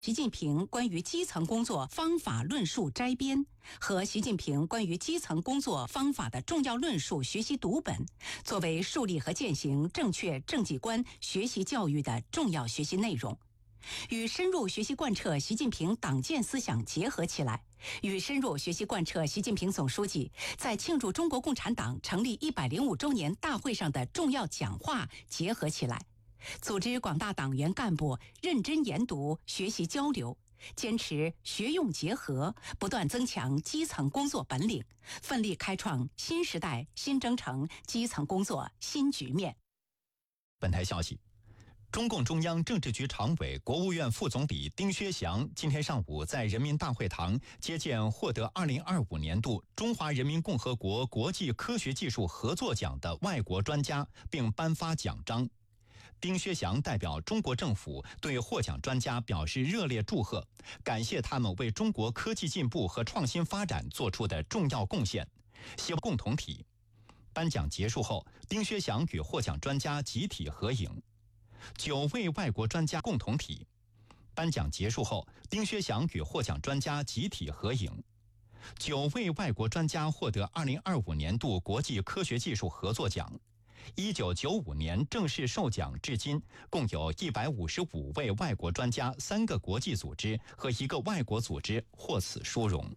习近平关于基层工作方法论述摘编和习近平关于基层工作方法的重要论述学习读本，作为树立和践行正确政绩观学习教育的重要学习内容，与深入学习贯彻习近平党建思想结合起来，与深入学习贯彻习近平总书记在庆祝中国共产党成立105周年大会上的重要讲话结合起来，组织广大党员干部认真研读、学习交流，坚持学用结合，不断增强基层工作本领，奋力开创新时代新征程基层工作新局面。 本台消息，中共中央政治局常委、国务院副总理丁薛祥今天上午在人民大会堂接见获得2025年度中华人民共和国国际科学技术合作奖的外国专家，并颁发奖章。丁薛祥代表中国政府对获奖专家表示热烈祝贺，感谢他们为中国科技进步和创新发展做出的重要贡献，希望共同体。颁奖结束后，丁薛祥与获奖专家集体合影。9位外国专家共同体。颁奖结束后，丁薛祥与获奖专家集体合影。9位外国专家获得2025年度国际科学技术合作奖。1995年正式授奖至今，共有155位外国专家、3个国际组织和1个外国组织获此殊荣。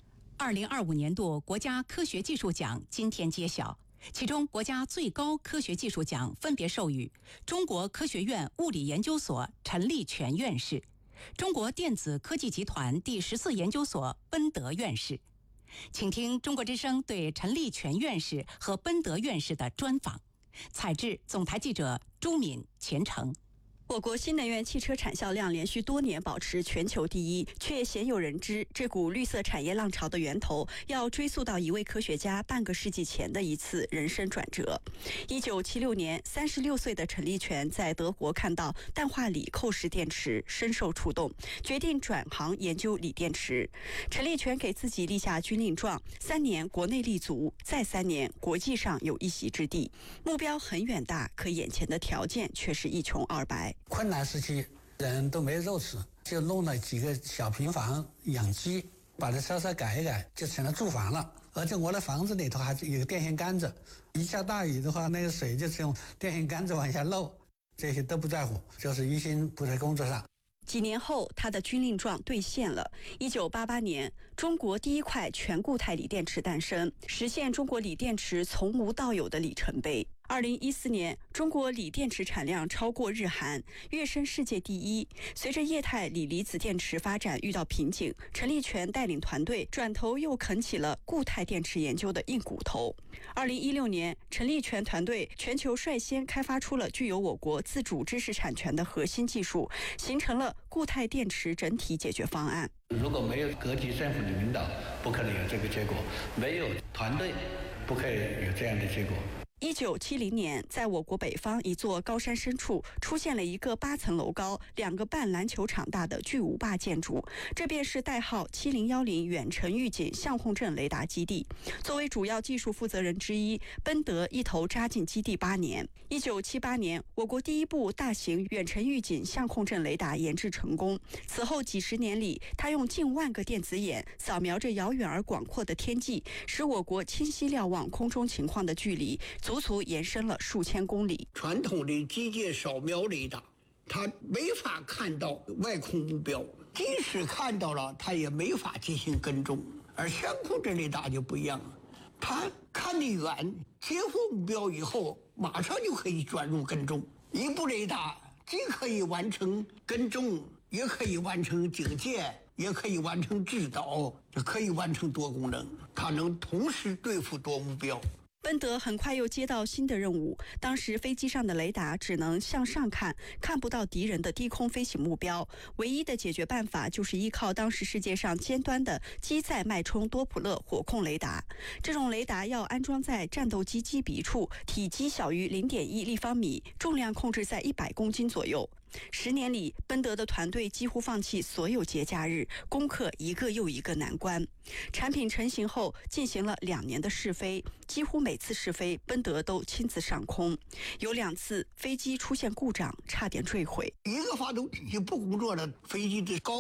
2025年度国家科学技术奖今天揭晓，其中国家最高科学技术奖分别授予中国科学院物理研究所陈立全院士、中国电子科技集团第14研究所奔德院士。请听中国之声对陈立全院士和奔德院士的专访。采制总台记者朱敏、钱成。 我国新能源汽车产销量连续多年保持全球第一，却鲜有人知这股绿色产业浪潮的源头要追溯到一位科学家半个世纪前的一次人生转折。1976年，36岁的陈立全在德国看到氮化锂扣式电池，深受触动，决定转行研究锂电池。陈立全给自己立下军令状：3年国内立足，再3年国际上有一席之地。目标很远大，可眼前的条件却是一穷二白。 困难时期人都没肉吃，就弄了几个小平房养鸡，把它稍稍改一改就成了住房了。而且我的房子里头还有个电线杆子，一下大雨的话，那个水就是用电线杆子往下漏，这些都不在乎，就是一心不在工作上。 几年后，他的军令状兑现了。1988年，中国第一块全固态锂电池诞生，实现中国锂电池从无到有的里程碑。2014年，中国锂电池产量超过日韩，跃升世界第一。随着液态锂离子电池发展遇到瓶颈，陈立全带领团队转头又啃起了固态电池研究的硬骨头。2016年，陈立全团队全球率先开发出了具有我国自主知识产权的核心技术，形成了固态电池整体解决方案。 如果没有各级政府的领导，不可能有这个结果；没有团队，不可以有这样的结果。 1970年，在我国北方一座高山深处，出现了一个8层楼高、2个半篮球场大的巨无霸建筑，这便是代号7010远程预警相控阵雷达基地。作为主要技术负责人之一，奔德一头扎进基地8年。1978年，我国第一部大型远程预警相控阵雷达研制成功。此后几十年里，他用近万个电子眼扫描着遥远而广阔的天际，使我国清晰瞭望空中情况的距离足足延伸了数千公里。 传统的机械扫描雷达，它没法看到外空目标，即使看到了，它也没法进行跟踪。而相控阵雷达就不一样了，它看得远，接获目标以后，马上就可以转入跟踪。一部雷达既可以完成跟踪，也可以完成警戒，也可以完成制导，也可以完成多功能，它能同时对付多目标。 奔德很快又接到新的任务，当时飞机上的雷达只能向上看，看不到敌人的低空飞行目标，唯一的解决办法就是依靠当时世界上尖端的机载脉冲多普勒火控雷达。这种雷达要安装在战斗机机鼻处，体积小于0.1立方米，重量控制在100公斤左右。 10年里，奔德的团队几乎放弃所有节假日，攻克一个又一个难关。产品成型后，进行了2年的试飞，几乎每次试飞，奔德都亲自上空。有2次飞机出现故障，差点坠毁。 一个发动机不工作了，飞机的高